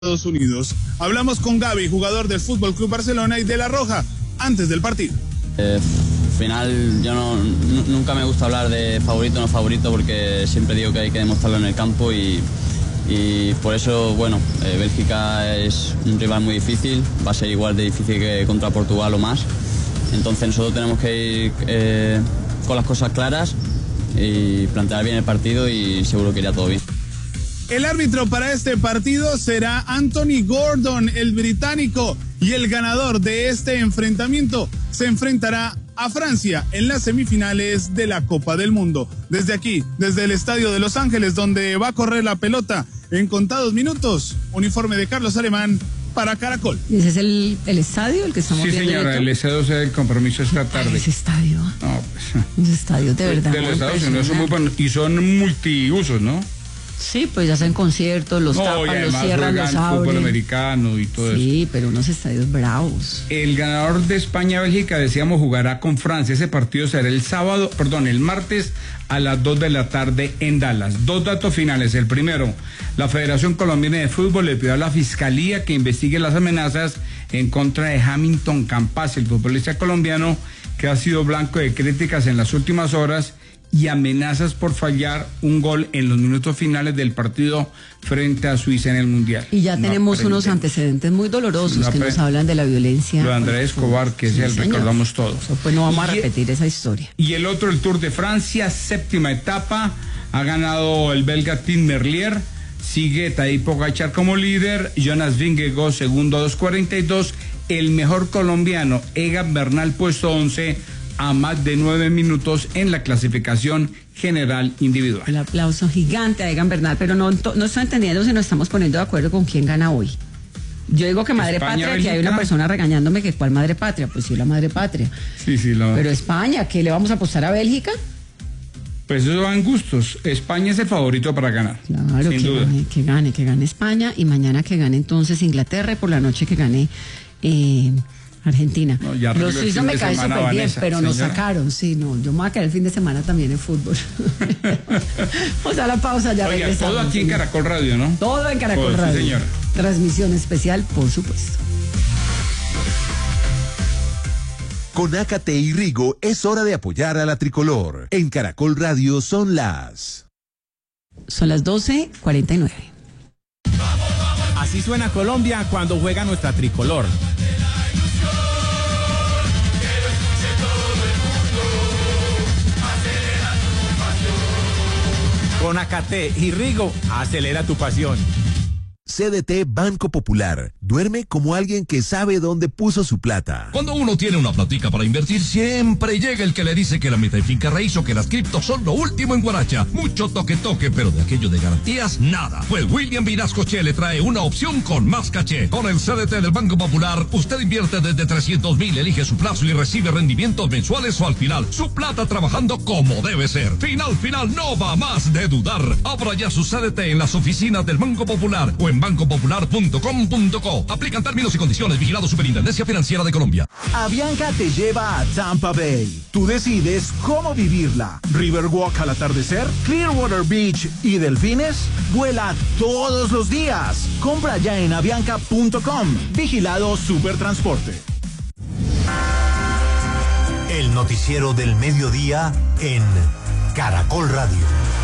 Estados Unidos. Hablamos con Gavi, jugador del Fútbol Club Barcelona y de La Roja, antes del partido. Al final yo nunca me gusta hablar de favorito o no favorito, porque siempre digo que hay que demostrarlo en el campo y por eso, bueno, Bélgica es un rival muy difícil, va a ser igual de difícil que contra Portugal o más. Entonces nosotros tenemos que ir con las cosas claras y plantear bien el partido y seguro que irá todo bien. El árbitro para este partido será Anthony Gordon, el británico, y el ganador de este enfrentamiento se enfrentará a Francia en las semifinales de la Copa del Mundo. Desde aquí, desde el estadio de Los Ángeles, donde va a correr la pelota en contados minutos, uniforme de Carlos Alemán para Caracol. ¿Y ese es el estadio el que estamos viendo? Sí, señora, el estadio del compromiso esta tarde. Ese estadio. No, pues. Ese estadio, de verdad. De los Estados Unidos son muy buenos y son multiusos, ¿no? Sí, pues hacen conciertos, los tapan, los cierran, los abren. Fútbol americano y todo eso. Sí, pero unos estadios bravos. El ganador de España-Bélgica, decíamos, jugará con Francia. Ese partido será el martes a las 2 de la tarde en Dallas. Dos datos finales. El primero, la Federación Colombiana de Fútbol le pidió a la Fiscalía que investigue las amenazas en contra de Hamilton Campas, el futbolista colombiano que ha sido blanco de críticas en las últimas horas y amenazas por fallar un gol en los minutos finales del partido frente a Suiza en el Mundial. Y ya tenemos unos antecedentes muy dolorosos que nos hablan de la violencia. Lo de Andrés Escobar, que sí, recordamos todos. Pues no vamos a repetir esa historia. Y el otro, el Tour de Francia, séptima etapa, ha ganado el belga Tim Merlier, sigue Tadej Pogačar como líder, Jonas Vingegaard segundo a 2:42, el mejor colombiano, Egan Bernal, puesto 11, a más de 9 minutos en la clasificación general individual. El aplauso gigante a Egan Bernal, pero no estoy entendiendo si nos estamos poniendo de acuerdo con quién gana hoy. Yo digo que Madre España, Patria, que hay una persona regañándome que cuál Madre Patria, pues sí, la Madre Patria. Sí, Pero España, ¿qué le vamos a apostar a Bélgica? Pues eso van gustos. España es el favorito para ganar. Claro, sin duda. Que gane España, y mañana que gane entonces Inglaterra, y por la noche que gane Argentina. No, los suizos me caen súper bien, pero nos sacaron. Sí, no, yo me voy a quedar el fin de semana también en fútbol. Vamos a la pausa, ya regresamos. Todo aquí en Caracol Radio, ¿no? Todo en Caracol Radio. Sí, señora. Transmisión especial, por supuesto. Con Ácate y Rigo es hora de apoyar a la tricolor. En Caracol Radio son las 12:49. Así suena Colombia cuando juega nuestra tricolor. Con Ácate y Rigo, acelera tu pasión. CDT Banco Popular. Duerme como alguien que sabe dónde puso su plata. Cuando uno tiene una platica para invertir, siempre llega el que le dice que la meta en finca raíz o que las criptos son lo último en guaracha. Mucho toque, pero de aquello de garantías, nada. Pues William Vinascoche le trae una opción con más caché. Con el CDT del Banco Popular, usted invierte desde 300,000, elige su plazo y recibe rendimientos mensuales o al final. Su plata trabajando como debe ser. Final, no va más de dudar. Abra ya su CDT en las oficinas del Banco Popular o en bancopopular.com.co. Aplican términos y condiciones. Vigilado Superintendencia Financiera de Colombia. Avianca te lleva a Tampa Bay. Tú decides cómo vivirla. Riverwalk al atardecer, Clearwater Beach y delfines. Vuela todos los días. Compra ya en avianca.com. Vigilado Supertransporte. El noticiero del mediodía en Caracol Radio.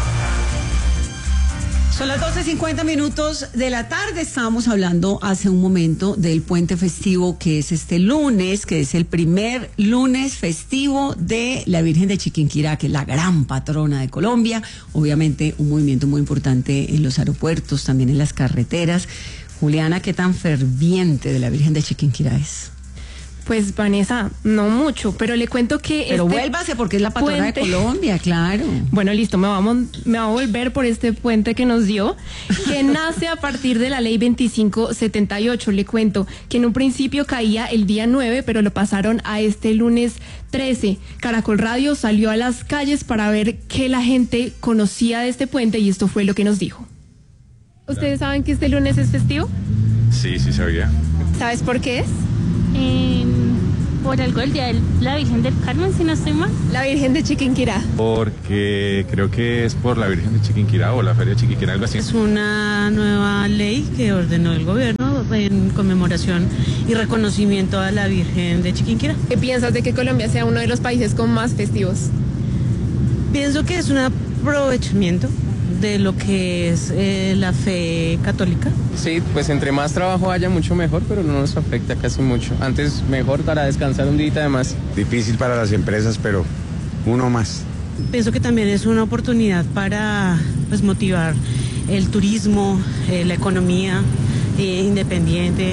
Son las 12:50 de la tarde. Estábamos hablando hace un momento del puente festivo que es este lunes, que es el primer lunes festivo de la Virgen de Chiquinquirá, que es la gran patrona de Colombia. Obviamente un movimiento muy importante en los aeropuertos, también en las carreteras. Juliana, ¿qué tan ferviente de la Virgen de Chiquinquirá es? Pues Vanessa, no mucho, pero le cuento que... Pero vuélvase porque es la patrona de Colombia, claro. Bueno, listo, me va a volver por este puente que nos dio, que nace a partir de la ley 2578. Le cuento que en un principio caía el día 9, pero lo pasaron a este lunes 13. Caracol Radio salió a las calles para ver qué la gente conocía de este puente y esto fue lo que nos dijo. ¿Ustedes saben que este lunes es festivo? Sí, sabía. ¿Sabes por qué es? por algo del Día de la Virgen del Carmen, si no estoy mal. La Virgen de Chiquinquirá. Porque creo que es por la Virgen de Chiquinquirá o la Feria de Chiquinquirá, algo así. Es una nueva ley que ordenó el gobierno en conmemoración y reconocimiento a la Virgen de Chiquinquirá. ¿Qué piensas de que Colombia sea uno de los países con más festivos? Pienso que es un aprovechamiento de lo que es la fe católica. Sí, pues entre más trabajo haya, mucho mejor, pero no nos afecta casi mucho. Antes mejor para descansar un día además. Difícil para las empresas, pero uno más. Pienso que también es una oportunidad para pues, motivar el turismo, la economía independiente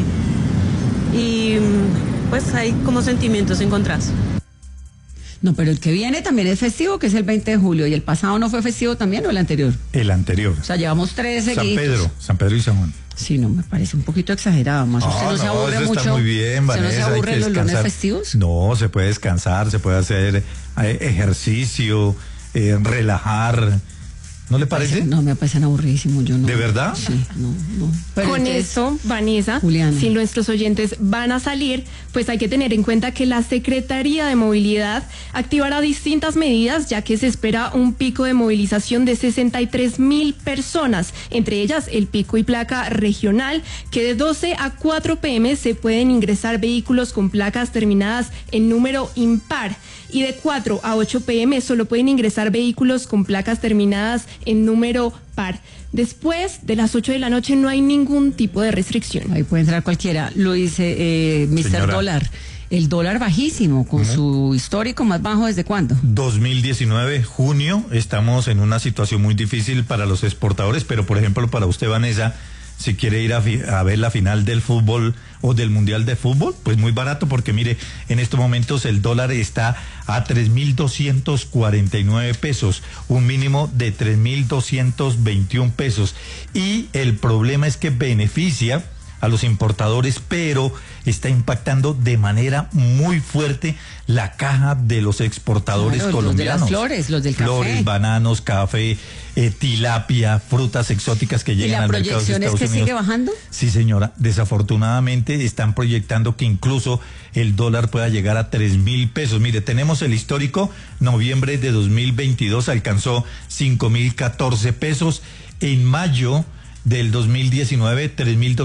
y pues hay como sentimientos encontrados. No, pero el que viene también es festivo, que es el 20 de julio. ¿Y el pasado no fue festivo también o el anterior? El anterior. O sea, llevamos 3 seguidos. San Pedro y San Juan. Sí, no, me parece un poquito exagerado. Más usted no se aburre eso mucho. Está muy bien, Vanessa, ¿Se no se aburre los lunes festivos? No, se puede descansar, se puede hacer ejercicio, relajar. ¿No le parece? No, me parecen aburridísimos, yo no. ¿De verdad? Sí, no. Pero con eso, Vanessa, Juliana, si nuestros oyentes van a salir, pues hay que tener en cuenta que la Secretaría de Movilidad activará distintas medidas, ya que se espera un pico de movilización de 63,000 personas, entre ellas el pico y placa regional, que de 12 a 4 p.m. se pueden ingresar vehículos con placas terminadas en número impar, y de 4 a 8 p.m. solo pueden ingresar vehículos con placas terminadas en número par. Después de las 8 de la noche no hay ningún tipo de restricción. Ahí puede entrar cualquiera. Lo dice Mr. Dólar. El dólar bajísimo, con su histórico más bajo, ¿desde cuándo? 2019, junio. Estamos en una situación muy difícil para los exportadores, pero por ejemplo para usted, Vanessa, si quiere ir a ver la final del fútbol o del mundial de fútbol, pues muy barato, porque mire, en estos momentos el dólar está a 3.249 pesos, un mínimo de 3.221 pesos. Y el problema es que beneficia a los importadores, pero está impactando de manera muy fuerte la caja de los exportadores colombianos. Los de las flores, los del café. Flores, bananos, café, tilapia, frutas exóticas que llegan al mercado de Estados Unidos. ¿Y la proyección es que sigue bajando? Sí, señora. Desafortunadamente están proyectando que incluso el dólar pueda llegar a 3.000 pesos. Mire, tenemos el histórico, noviembre de 2022 alcanzó 5.014 pesos. En mayo del 2019,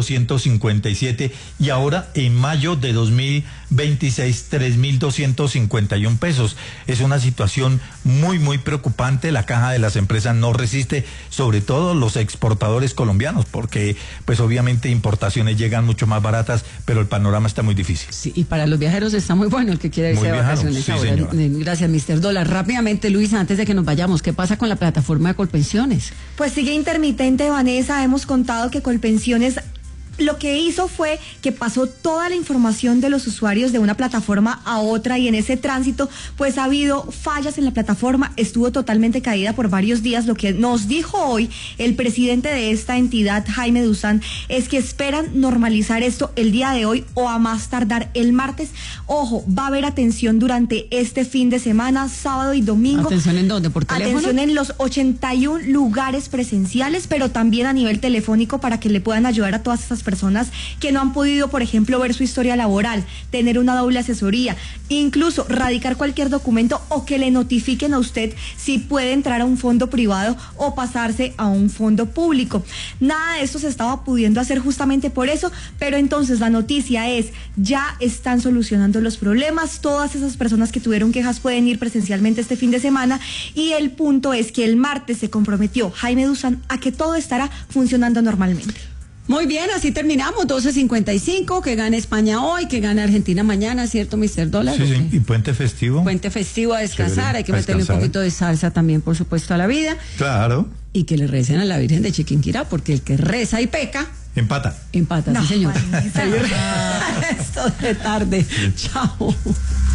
3.257, y ahora en mayo de 2026, 3.251 pesos. Es una situación muy preocupante. La caja de las empresas no resiste, sobre todo los exportadores colombianos, porque pues obviamente importaciones llegan mucho más baratas, pero el panorama está muy difícil. Sí, y para los viajeros está muy bueno el que quiera irse de vacaciones sí, ahora. Señora. Gracias, Mr. Dólar. Rápidamente, Luisa, antes de que nos vayamos, ¿qué pasa con la plataforma de Colpensiones? Pues sigue intermitente, Vanessa. Hemos contado que Colpensiones lo que hizo fue que pasó toda la información de los usuarios de una plataforma a otra, y en ese tránsito pues ha habido fallas en la plataforma, estuvo totalmente caída por varios días. Lo que nos dijo hoy el presidente de esta entidad, Jaime Duzán, es que esperan normalizar esto el día de hoy o a más tardar el martes. Ojo, va a haber atención durante este fin de semana, sábado y domingo. ¿Atención en dónde? ¿Por teléfono? Atención en los 81 lugares presenciales, pero también a nivel telefónico, para que le puedan ayudar a todas estas personas que no han podido, por ejemplo, ver su historia laboral, tener una doble asesoría, incluso radicar cualquier documento, o que le notifiquen a usted si puede entrar a un fondo privado o pasarse a un fondo público. Nada de esto se estaba pudiendo hacer justamente por eso, pero entonces la noticia es, ya están solucionando los problemas. Todas esas personas que tuvieron quejas pueden ir presencialmente este fin de semana, y el punto es que el martes se comprometió Jaime Duzán a que todo estará funcionando normalmente. Muy bien, así terminamos, 12:55, que gane España hoy, que gane Argentina mañana, ¿cierto, Mr. Dólar? Sí, sí, y puente festivo. Puente festivo a descansar, chévere, hay que meterle un poquito de salsa también, por supuesto, a la vida. Claro. Y que le recen a la Virgen de Chiquinquirá, porque el que reza y peca... Empata. Empata, no, sí, señor. Esto de tarde. Chao.